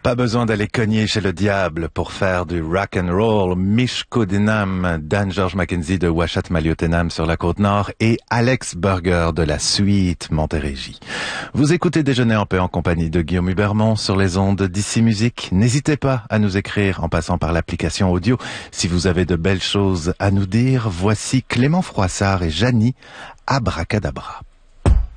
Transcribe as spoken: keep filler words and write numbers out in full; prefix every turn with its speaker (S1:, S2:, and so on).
S1: Pas besoin d'aller cogner chez le diable pour faire du rock and roll. Mishko Dinam, Dan George Mackenzie de Ouachat Maliotenam sur la côte nord et Alex Burger de la suite Montérégie. Vous écoutez Déjeuner en paix en compagnie de Guillaume Hubermont sur les ondes d'Ici Musique. N'hésitez pas à nous écrire en passant par l'application audio. Si vous avez de belles choses à nous dire, voici Clément Froissart et Janie Abracadabra.